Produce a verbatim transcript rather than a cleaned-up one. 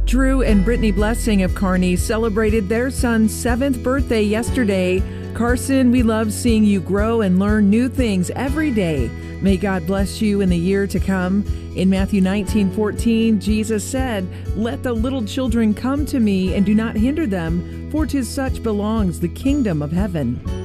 Drew and Brittany Blessing of Kearney celebrated their son's seventh birthday yesterday. Carson, we love seeing you grow and learn new things every day. May God bless you in the year to come. In Matthew nineteen fourteen, Jesus said, "Let the little children come to me and do not hinder them, for to such belongs the kingdom of heaven."